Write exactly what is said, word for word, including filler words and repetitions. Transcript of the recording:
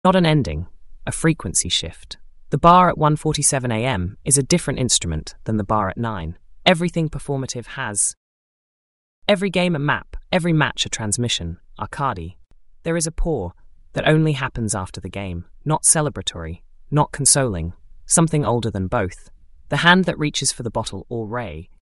Not an ending, a frequency shift. The bar at one forty-seven a m is a different instrument than the bar at nine. Everything performative has. Every game a map, every match a transmission, arcade. There is a pour that only happens after the game, not celebratory, not consoling, something older than both. The hand that reaches for the bottle or ray